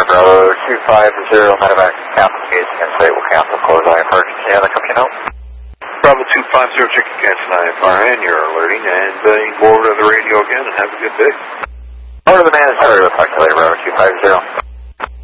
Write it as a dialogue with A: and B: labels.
A: Bravo 250, medevac cancel case and say will cancel close eye emergency. Any other company note?
B: Bravo 250, chicken cancel IFRN, you're alerting, and you can go over to the radio again and have a good day.